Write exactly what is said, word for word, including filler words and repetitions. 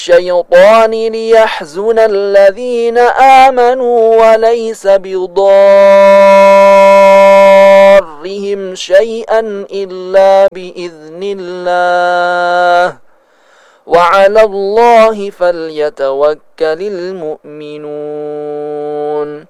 الشيطان ليحزن الذين آمنوا وليس بضارهم شيئا إلا بإذن الله وعلى الله فليتوكل المؤمنون